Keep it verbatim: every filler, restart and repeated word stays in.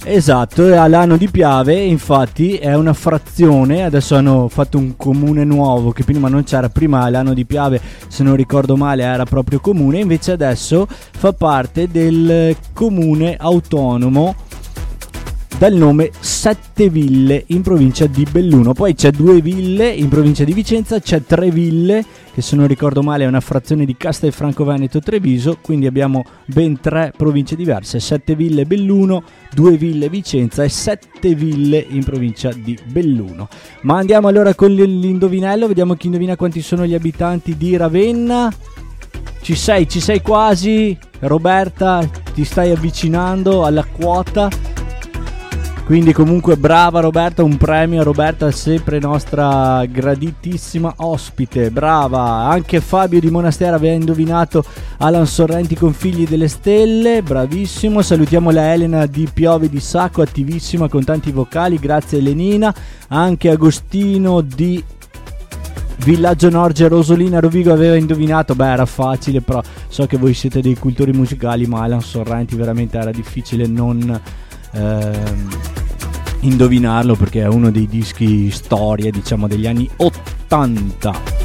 Esatto, a Lano di Piave infatti è una frazione, adesso hanno fatto un comune nuovo che prima non c'era, prima Lano di Piave se non ricordo male era proprio comune, invece adesso fa parte del comune autonomo dal nome Sette Ville in provincia di Belluno. Poi c'è Due Ville in provincia di Vicenza, c'è Tre Ville che se non ricordo male è una frazione di Castelfranco Veneto Treviso, quindi abbiamo ben tre province diverse: Sette Ville Belluno, Due Ville Vicenza e Sette Ville in provincia di Belluno. Ma andiamo allora con l'indovinello, vediamo chi indovina quanti sono gli abitanti di Ravenna. Ci sei, ci sei quasi Roberta, ti stai avvicinando alla quota. Quindi comunque brava Roberta, un premio a Roberta, sempre nostra graditissima ospite, brava. Anche Fabio di Monastera aveva indovinato Alan Sorrenti con Figli delle Stelle, bravissimo. Salutiamo la Elena di Piove di Sacco, attivissima con tanti vocali, grazie Elenina. Anche Agostino di Villaggio Norge, Rosolina Rovigo aveva indovinato, beh era facile, però so che voi siete dei cultori musicali, ma Alan Sorrenti veramente era difficile non... Ehm, indovinarlo perché è uno dei dischi storia diciamo degli anni ottanta.